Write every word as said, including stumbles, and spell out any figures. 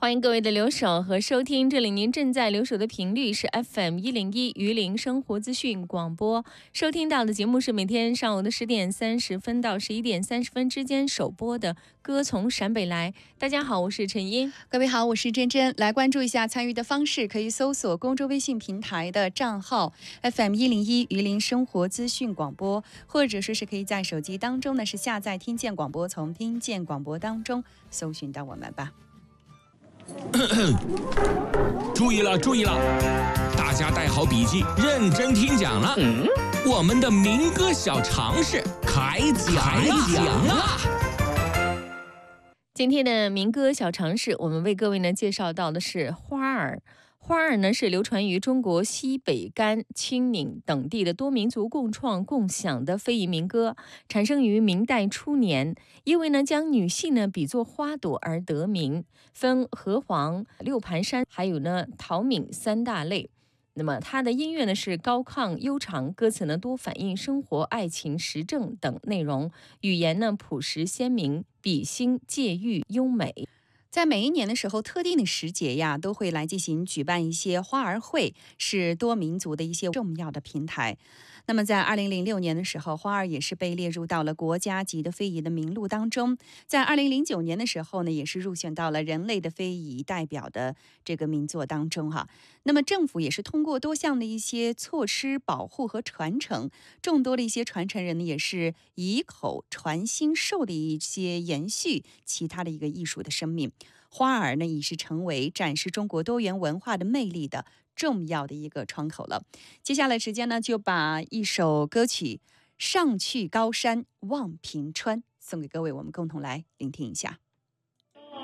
欢迎各位的留守和收听，这里您正在留守的频率是 F M 一零一榆林生活资讯广播，收听到的节目是每天上午的十点三十分到十一点三十分之间首播的《歌从陕北来》。大家好，我是陈英。 各位好，我是珍珍。来关注一下参与的方式，可以搜索公众微信平台的账号 F M 一零一榆林生活资讯广播，或者说是可以在手机当中呢是下载听见广播，从听见广播当中搜寻到我们吧。 注意了，注意了，大家带好笔记，认真听讲了。嗯、我们的民歌小常识开讲了。 今天的民歌小常识，我们为各位呢介绍到的是花儿。花儿呢是流传于中国西北甘、青岭等地的多民族共创共享的非遗民歌，产生于明代初年，因为呢将女性呢比作花朵而得名，分河黄、六盘山还有呢陶闽三大类。那么它的音乐呢是高亢悠长，歌词呢多反映生活、爱情、时政等内容，语言呢朴实鲜明，笔心借喻优美。 在每一年的时候，特定的时节呀，都会来进行举办一些花儿会，是多民族的一些重要的平台。那么在二零零六年的时候，花儿也是被列入到了国家级的非遗的名录当中。在二零零九年的时候呢，也是入选到了人类的非遗代表的这个名作当中哈。那么政府也是通过多项的一些措施保护和传承，众多的一些传承人呢，也是以口传心授的一些延续其他的一个艺术的生命。花儿呢，已是成为展示中国多元文化的魅力的重要的一个窗口了。接下来时间呢，就把一首歌曲《上去高山望平川》送给各位，我们共同来聆听一下。